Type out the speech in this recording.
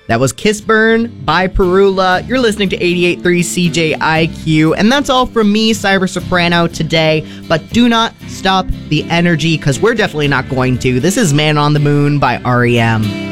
That was Kiss Burn by Perula. You're listening to 88.3 CJIQ. And that's all from me, Cyber Soprano, today. But do not stop the energy, because we're definitely not going to. This is Man on the Moon by REM.